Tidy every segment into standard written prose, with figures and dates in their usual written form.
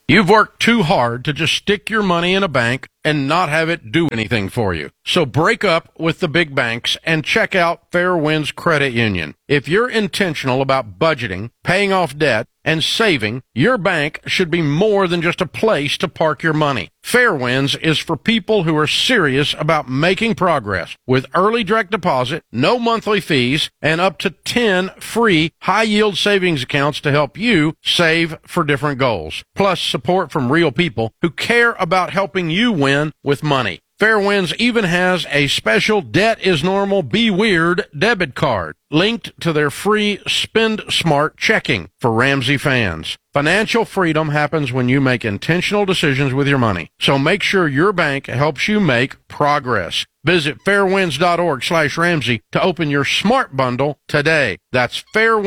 You've worked too hard to just stick your money in a bank and not have it do anything for you. So break up with the big banks and check out Fair Winds Credit Union. If you're intentional about budgeting, paying off debt, and saving, your bank should be more than just a place to park your money. Fair Winds is for people who are serious about making progress with early direct deposit, no monthly fees, and up to 10 free high-yield savings accounts to help you save for different goals. Plus support from real people who care about helping you win with money. Fair Winds even has a special Debt is Normal, Be Weird debit card linked to their free Spend Smart checking for Ramsey fans. Financial freedom happens when you make intentional decisions with your money. So make sure your bank helps you make progress. Visit fairwinds.org/Ramsey to open your smart bundle today. That's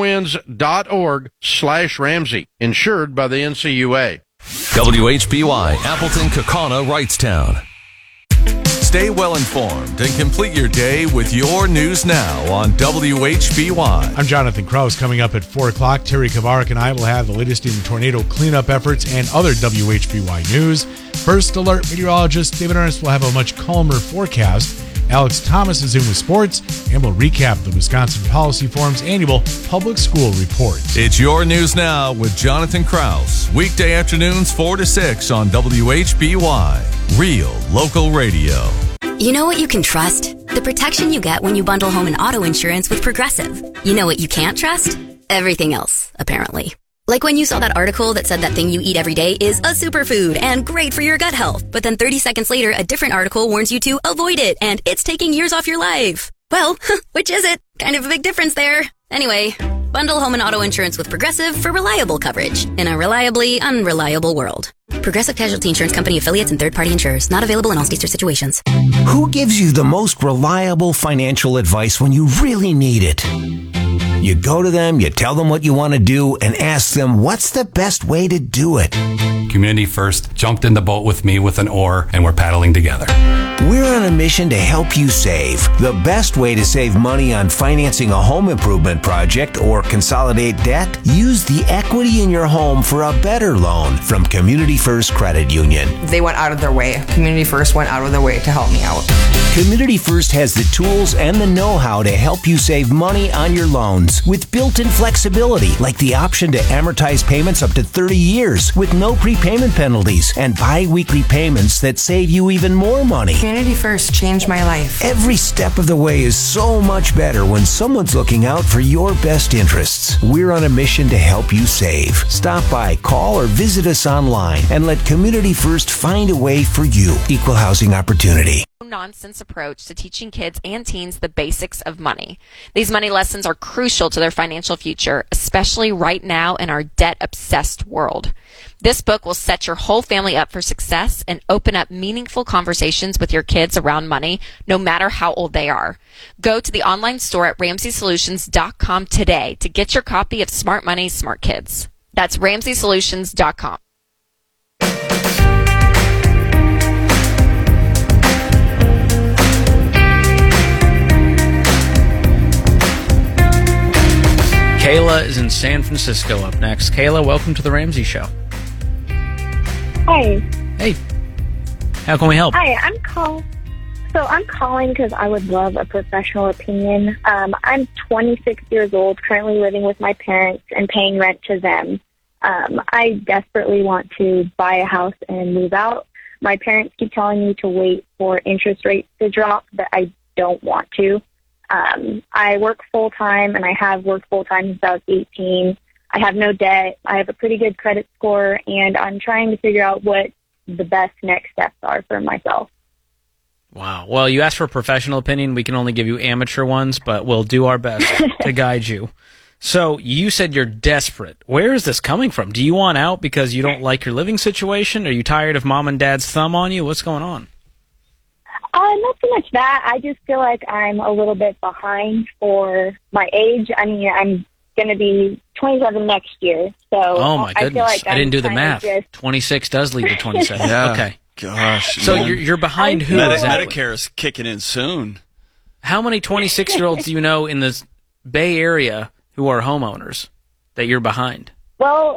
fairwinds.org/Ramsey. Insured by the NCUA. WHBY, Appleton, Kaukauna, Wrightstown. Stay well informed and complete your day with your news now on WHBY. I'm Jonathan Krause. Coming up at 4 o'clock, Terry Kavarik and I will have the latest in tornado cleanup efforts and other WHBY news. First Alert meteorologist David Ernst will have a much calmer forecast. Alex Thomas is in with sports, and we'll recap the Wisconsin Policy Forum's annual public school report. It's your news now with Jonathan Krause. Weekday afternoons 4 to 6 on WHBY. Real local radio. You know what you can trust? The protection you get when you bundle home and auto insurance with Progressive. You know what you can't trust? Everything else, apparently. Like when you saw that article that said that thing you eat every day is a superfood and great for your gut health. But then 30 seconds later, a different article warns you to avoid it and it's taking years off your life. Well, which is it? Kind of a big difference there. Anyway, bundle home and auto insurance with Progressive for reliable coverage in a reliably unreliable world. Progressive Casualty Insurance Company affiliates and third-party insurers. Not available in all states or situations. Who gives you the most reliable financial advice when you really need it? You go to them, you tell them what you want to do, and ask them what's the best way to do it. Community First jumped in the boat with me with an oar, and we're paddling together. We're on a mission to help you save. The best way to save money on financing a home improvement project or consolidate debt? Use the equity in your home for a better loan from Community First Credit Union. They went out of their way. Community First went out of their way to help me out. Community First has the tools and the know-how to help you save money on your loans with built-in flexibility, like the option to amortize payments up to 30 years with no prepayment penalties and bi-weekly payments that save you even more money. Community First changed my life. Every step of the way is so much better when someone's looking out for your best interests. We're on a mission to help you save. Stop by, call, or visit us online and let Community First find a way for you. Equal housing opportunity. Nonsense approach to teaching kids and teens the basics of money. These money lessons are crucial to their financial future, especially right now in our debt-obsessed world. This book will set your whole family up for success and open up meaningful conversations with your kids around money, no matter how old they are. Go to the online store at RamseySolutions.com today to get your copy of Smart Money, Smart Kids. That's RamseySolutions.com. Kayla is in San Francisco up next. Kayla, welcome to the Ramsey Show. Hi. Hey. How can we help? Hi, I'm calling because I would love a professional opinion. I'm 26 years old, currently living with my parents and paying rent to them. I desperately want to buy a house and move out. My parents keep telling me to wait for interest rates to drop, but I don't want to. I work full-time, and I have worked full-time since I was 18. I have no debt. I have a pretty good credit score, and I'm trying to figure out what the best next steps are for myself. Wow. Well, you asked for a professional opinion. We can only give you amateur ones, but we'll do our best to guide you. So you said you're desperate. Where is this coming from? Do you want out because you don't like your living situation? Are you tired of mom and dad's thumb on you? What's going on? Not so much that. I just feel like I'm a little bit behind for my age. I mean, I'm going to be 27 next year. So oh, my goodness. I feel like I didn't do the math. 26 does lead to 27. Yeah. Okay. Gosh. So you're behind who? Medicare is kicking in soon. How many 26-year-olds do you know in this Bay Area who are homeowners that you're behind? Well,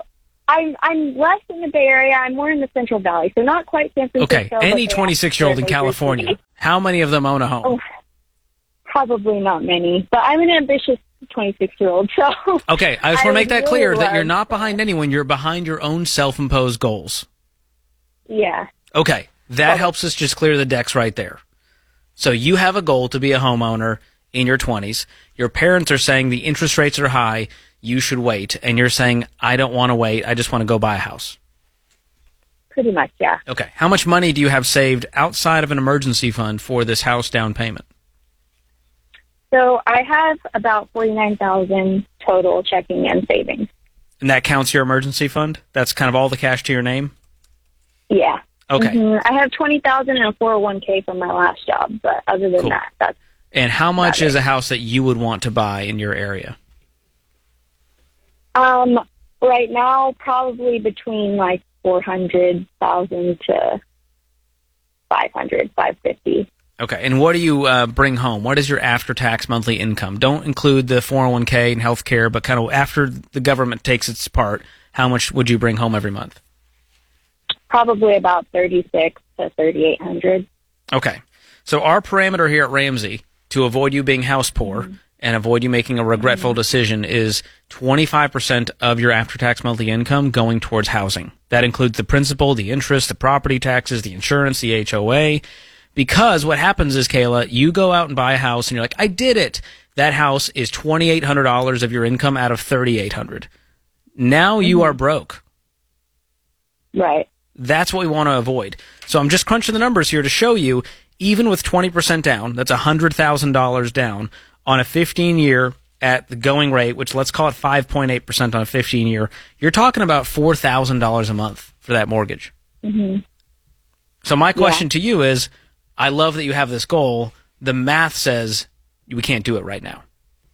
I'm less in the Bay Area. I'm more in the Central Valley, so not quite San Francisco. Okay, any 26-year-old in California, how many of them own a home? Oh, probably not many, but I'm an ambitious 26-year-old, so... Okay, I just want to make that clear that you're not behind anyone. You're behind your own self-imposed goals. Yeah. Okay, that helps us just clear the decks right there. So you have a goal to be a homeowner in your 20s. Your parents are saying the interest rates are high, you should wait. And you're saying, I don't want to wait, I just want to go buy a house. Pretty much, yeah. Okay, how much money do you have saved outside of an emergency fund for this house down payment? So I have about $49,000 total checking and savings. And that counts your emergency fund? That's kind of all the cash to your name? Yeah. Okay. I have $20,000 in a 401k from my last job, but other than that, that's... And how much is a house that you would want to buy in your area? Right now, probably between like 400,000 to 550. Okay, and what do you bring home? What is your after-tax monthly income? Don't include the 401k and health care, but kind of after the government takes its part, how much would you bring home every month? Probably about 36 to 3,800. Okay, so our parameter here at Ramsey to avoid you being house poor and avoid you making a regretful decision is 25% of your after-tax monthly income going towards housing. That includes the principal, the interest, the property taxes, the insurance, the HOA. Because what happens is, Kayla, you go out and buy a house and you're like, I did it. That house is $2,800 of your income out of $3,800. Now you are broke. Right. That's what we want to avoid. So I'm just crunching the numbers here to show you, even with 20% down, that's $100,000 down on a 15-year at the going rate, which let's call it 5.8% on a 15-year, you're talking about $4,000 a month for that mortgage. Mm-hmm. So my question to you is, I love that you have this goal. The math says we can't do it right now.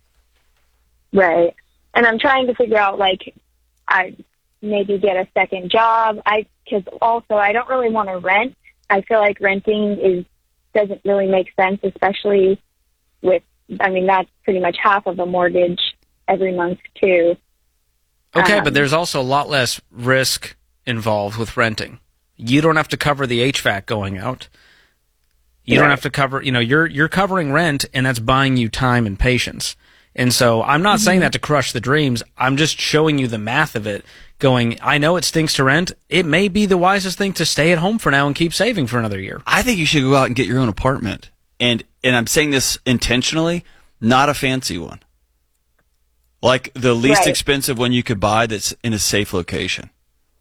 Right. And I'm trying to figure out, like, I maybe get a second job. Because also I don't really want to rent. I feel like renting doesn't really make sense, especially with, that's pretty much half of a mortgage every month too. Okay, but there's also a lot less risk involved with renting. You don't have to cover the HVAC going out. You don't have to cover, you're covering rent, and that's buying you time and patience. And so I'm not saying that to crush the dreams. I'm just showing you the math of it, going, I know it stinks to rent. It may be the wisest thing to stay at home for now and keep saving for another year. I think you should go out and get your own apartment. And I'm saying this intentionally, not a fancy one. Like the least expensive one you could buy that's in a safe location.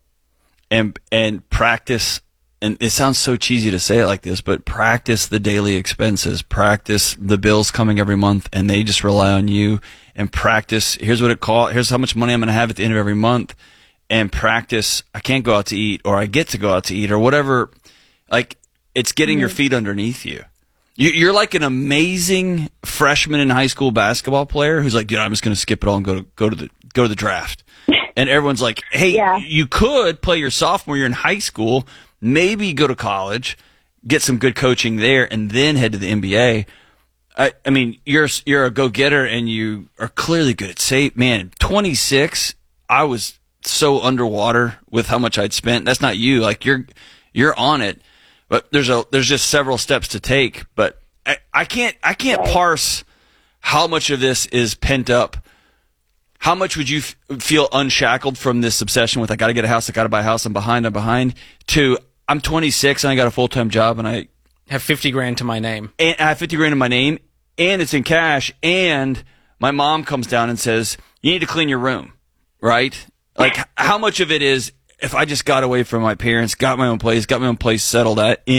And practice, and it sounds so cheesy to say it like this, but practice the daily expenses, practice the bills coming every month, and they just rely on you, and practice, here's what it costs, here's how much money I'm going to have at the end of every month, and practice, I can't go out to eat, or I get to go out to eat, or whatever. Like, it's getting your feet underneath you. You're like an amazing freshman in high school basketball player who's like, dude, I'm just going to skip it all and go to the draft. And everyone's like, hey, you could play your sophomore year in high school, maybe go to college, get some good coaching there, and then head to the NBA. I mean, you're a go-getter, and you are clearly good at save. Man, 26, I was so underwater with how much I'd spent. That's not you. Like, you're on it. But there's just several steps to take. But I can't parse how much of this is pent up. How much would you feel unshackled from this obsession with, I got to get a house, I got to buy a house, I'm behind, to I'm 26 and I got a full-time job and I have $50,000 to my name. And I have $50,000 in my name, and it's in cash, and my mom comes down and says, you need to clean your room, right? Like, how much of it is, if I just got away from my parents, got my own place settled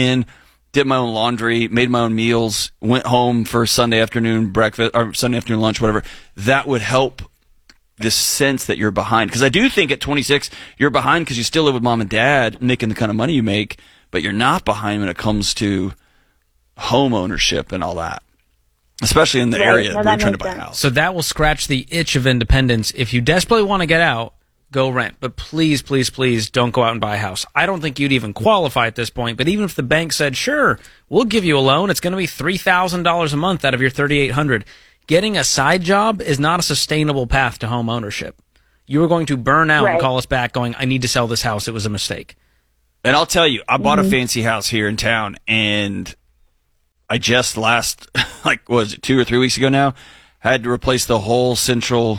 did my own laundry, made my own meals, went home for Sunday afternoon breakfast, or Sunday afternoon lunch, whatever, that would help this sense that you're behind. Because I do think at 26, you're behind because you still live with mom and dad making the kind of money you make, but you're not behind when it comes to home ownership and all that, especially in the area where you're trying to buy a house. So that will scratch the itch of independence. If you desperately want to get out, go rent. But please, please, please don't go out and buy a house. I don't think you'd even qualify at this point, but even if the bank said, sure, we'll give you a loan, it's going to be $3,000 a month out of your $3,800. Getting a side job is not a sustainable path to home ownership. You are going to burn out and Right. call us back going, I need to sell this house. It was a mistake. And I'll tell you, I bought a fancy house here in town, and I just last, like, was it 2 or 3 weeks ago now, had to replace the whole central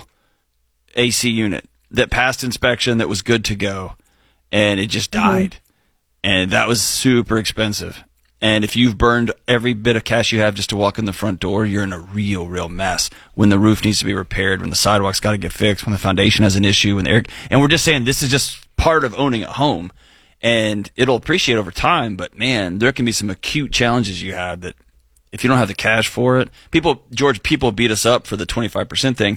AC unit that passed inspection, that was good to go, and it just died. And that was super expensive. And if you've burned every bit of cash you have just to walk in the front door, you're in a real mess. When the roof needs to be repaired, when the sidewalk's got to get fixed, when the foundation has an issue, when the air, and we're just saying this is just part of owning a home. And it'll appreciate over time, but man, there can be some acute challenges you have that if you don't have the cash for it, people beat us up for the 25% thing.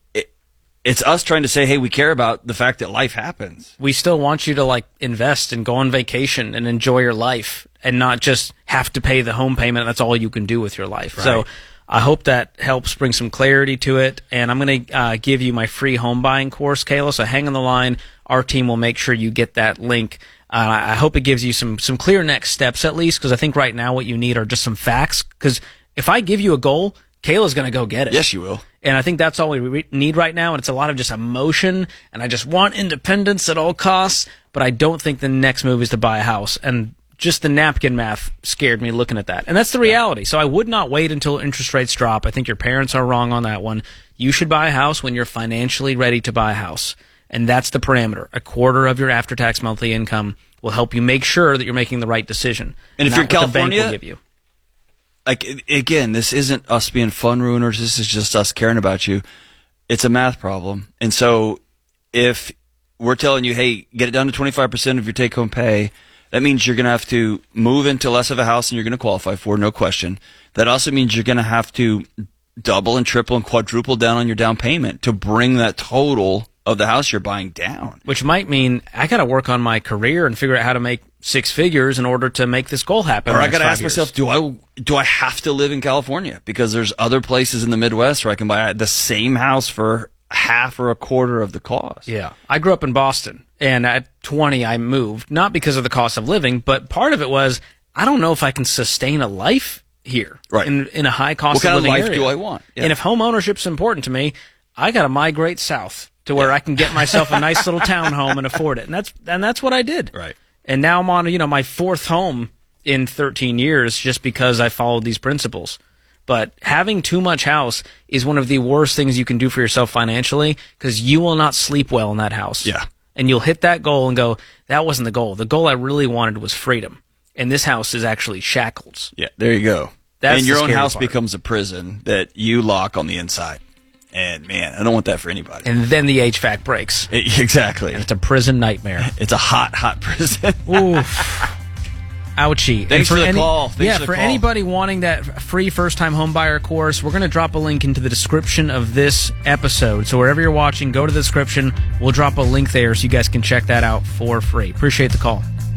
It's us trying to say, hey, we care about the fact that life happens. We still want you to like invest and go on vacation and enjoy your life and not just have to pay the home payment. That's all you can do with your life. Right. So I hope that helps bring some clarity to it. And I'm going to give you my free home buying course, Kayla. So hang on the line. Our team will make sure you get that link. I hope it gives you some clear next steps at least, because I think right now what you need are just some facts. Because if I give you a goal, Kayla's going to go get it. Yes, you will. And I think that's all we need right now. And it's a lot of just emotion. And I just want independence at all costs. But I don't think the next move is to buy a house. And just the napkin math scared me looking at that. And that's the reality. So I would not wait until interest rates drop. I think your parents are wrong on that one. You should buy a house when you're financially ready to buy a house. And that's the parameter. A quarter of your after-tax monthly income will help you make sure that you're making the right decision. And if you're in Not what the bank California, will give you. like, again, this isn't us being fun ruiners. This is just us caring about you. It's a math problem. And so if we're telling you, hey, get it down to 25% of your take-home pay, that means you're going to have to move into less of a house than you're going to qualify for, no question. That also means you're going to have to double and triple and quadruple down on your down payment to bring that total of the house you're buying down. Which might mean I got to work on my career and figure out how to make 6 figures in order to make this goal happen. Or I got to ask myself, do I have to live in California? Because there's other places in the Midwest where I can buy the same house for half or a quarter of the cost. Yeah. I grew up in Boston, and at 20 I moved, not because of the cost of living, but part of it was I don't know if I can sustain a life here in a high cost of living area. What kind of life do I want? Yeah. And if home ownership's important to me, I got to migrate south to where I can get myself a nice little townhome and afford it. And that's what I did. Right. And now I'm on, my fourth home in 13 years just because I followed these principles. But having too much house is one of the worst things you can do for yourself financially, because you will not sleep well in that house. Yeah. And you'll hit that goal and go, that wasn't the goal. The goal I really wanted was freedom. And this house is actually shackles. Yeah, there you go. That's and your the own scary house part. becomes a prison that you lock on the inside. And man, I don't want that for anybody. And then the HVAC breaks. Exactly. And it's a prison nightmare. It's a hot prison. Oof. Ouchie. Thanks for the call. For anybody wanting that free first-time homebuyer course, we're going to drop a link into the description of this episode. So wherever you're watching, go to the description. We'll drop a link there so you guys can check that out for free. Appreciate the call.